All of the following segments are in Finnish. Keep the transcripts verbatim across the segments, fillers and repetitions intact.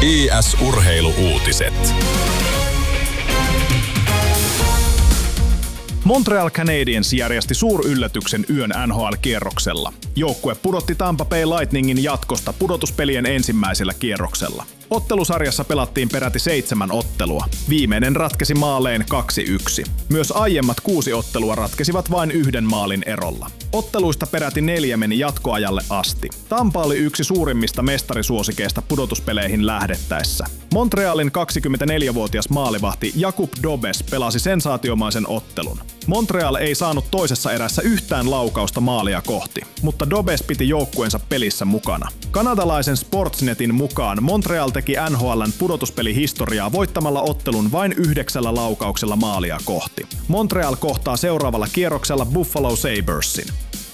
I S-urheilu-uutiset. Montreal Canadiens järjesti suuryllätyksen yön N H L-kierroksella. Joukkue pudotti Tampa Bay Lightningin jatkosta pudotuspelien ensimmäisellä kierroksella. Ottelusarjassa pelattiin peräti seitsemän ottelua. Viimeinen ratkesi maaleen kaksi yksi. Myös aiemmat kuusi ottelua ratkesivat vain yhden maalin erolla. Otteluista peräti neljä meni jatkoajalle asti. Tampa oli yksi suurimmista mestarisuosikeista pudotuspeleihin lähdettäessä. Montrealin kaksikymmentäneljävuotias maalivahti Jakub Dobes pelasi sensaatiomaisen ottelun. Montreal ei saanut toisessa erässä yhtään laukausta maalia kohti, mutta Dobes piti joukkueensa pelissä mukana. Kanadalaisen Sportsnetin mukaan Montreal teki N H L:n pudotuspelihistoriaa voittamalla ottelun vain yhdeksällä laukauksella maalia kohti. Montreal kohtaa seuraavalla kierroksella Buffalo Sabresin.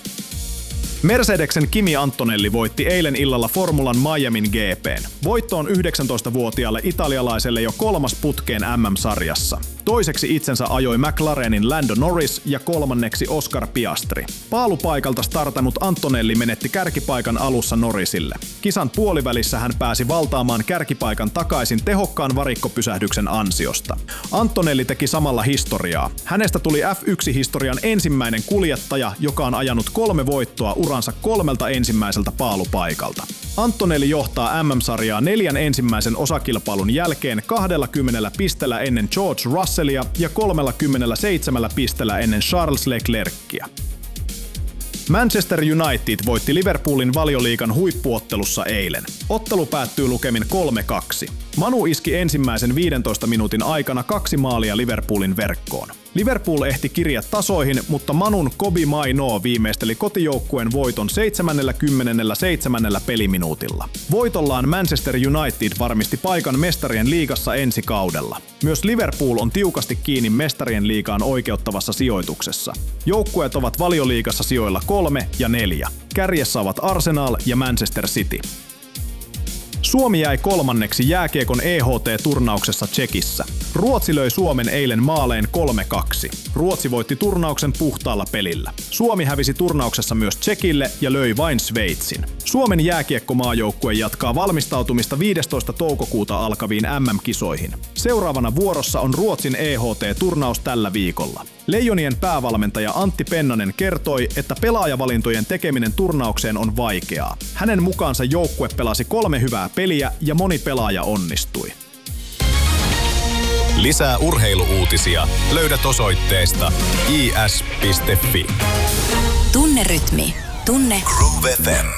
Mercedesen Kimi Antonelli voitti eilen illalla Formulan Miamin G P:n. Voitto on yhdeksäntoistavuotiaalle italialaiselle jo kolmas putkeen M M-sarjassa. Toiseksi itsensä ajoi McLarenin Lando Norris ja kolmanneksi Oscar Piastri. Paalupaikalta startannut Antonelli menetti kärkipaikan alussa Norrisille. Kisan puolivälissä hän pääsi valtaamaan kärkipaikan takaisin tehokkaan varikkopysähdyksen ansiosta. Antonelli teki samalla historiaa. Hänestä tuli F yksi -historian ensimmäinen kuljettaja, joka on ajanut kolme voittoa uransa kolmelta ensimmäiseltä paalupaikalta. Antonelli johtaa M M-sarjaa neljän ensimmäisen osakilpailun jälkeen kaksikymmentä pisteellä ennen George Russellia ja kolmekymmentäseitsemän pisteellä ennen Charles Leclercia. Manchester United voitti Liverpoolin Valioliigan huippuottelussa eilen. Ottelu päättyy lukemin kolme kaksi. Manu iski ensimmäisen viidentoista minuutin aikana kaksi maalia Liverpoolin verkkoon. Liverpool ehti kirjat tasoihin, mutta Manun Kobbie Mainoo viimeisteli kotijoukkueen voiton seitsemänkymmentäseitsemän peliminuutilla. Voitollaan Manchester United varmisti paikan mestarien liigassa ensi kaudella. Myös Liverpool on tiukasti kiinni mestarien liigaan oikeuttavassa sijoituksessa. Joukkueet ovat Valioliigassa sijoilla kolme ja neljä. Kärjessä ovat Arsenal ja Manchester City. Suomi jäi kolmanneksi jääkiekon E H T-turnauksessa Tšekissä. Ruotsi löi Suomen eilen maaleen kolme kaksi. Ruotsi voitti turnauksen puhtaalla pelillä. Suomi hävisi turnauksessa myös Tšekille ja löi vain Sveitsin. Suomen jääkiekkomaajoukkue jatkaa valmistautumista viidestoista toukokuuta alkaviin M M-kisoihin. Seuraavana vuorossa on Ruotsin E H T-turnaus tällä viikolla. Leijonien päävalmentaja Antti Pennanen kertoi, että pelaajavalintojen tekeminen turnaukseen on vaikeaa. Hänen mukaansa joukkue pelasi kolme hyvää peliä ja moni pelaaja onnistui. Lisää urheilu-uutisia löydät osoitteesta i s piste f i. Tunne rytmi. Tunne Groove F M.